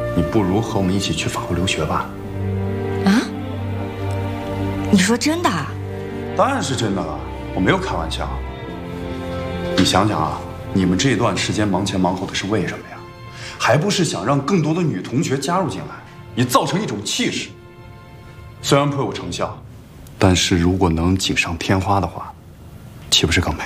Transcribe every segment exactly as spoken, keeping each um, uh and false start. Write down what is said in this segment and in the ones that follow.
你不如和我们一起去法国留学吧。 啊？你说真的？ 当然是真的了，我没有开玩笑。你想想啊，你们这段时间忙前忙后的是为什么呀？还不是想让更多的女同学加入进来，也造成一种气势。虽然颇有成效，但是如果能锦上添花的话，岂不是更美？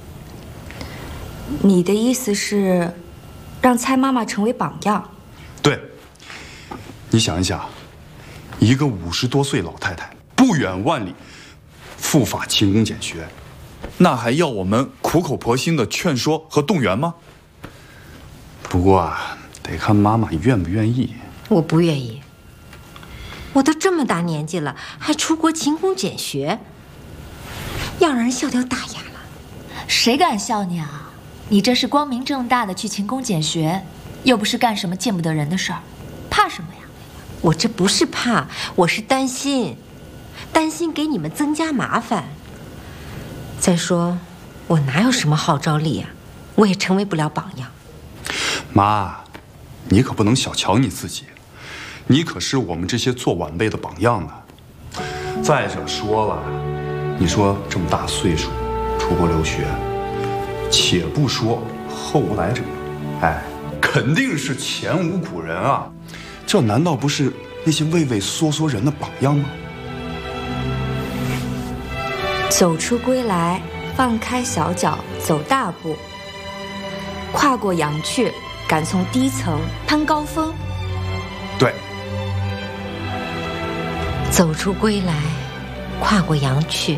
你的意思是，让蔡妈妈成为榜样？ 对。你想一想，一个五十多岁老太太，不远万里赴法勤工俭学，那还要我们苦口婆心的劝说和动员吗？不过啊，得看妈妈愿不愿意。 我不愿意。我都这么大年纪了，还出国勤工俭学，要让人笑掉大牙了。 谁敢笑你啊？你这是光明正大的去勤工俭学，又不是干什么见不得人的事儿，怕什么呀？ 我这不是怕，我是担心，担心给你们增加麻烦。再说，我哪有什么号召力啊？我也成为不了榜样。 妈，你可不能小瞧你自己，你可是我们这些做晚辈的榜样呢。再者说了，你说这么大岁数出国留学，且不说后无来者，哎，肯定是前无古人啊。这难道不是那些畏畏缩缩人的榜样吗？ 走出归来，放开小脚，走大步，跨过羊雀，敢从低层攀高峰。 对。 走出归来，跨过羊雀，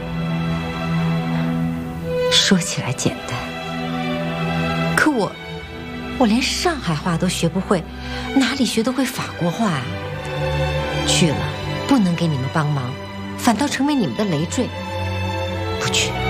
说起来简单，可我我连上海话都学不会，哪里学得会法国话啊？去了不能给你们帮忙，反倒成为你们的累赘。不去。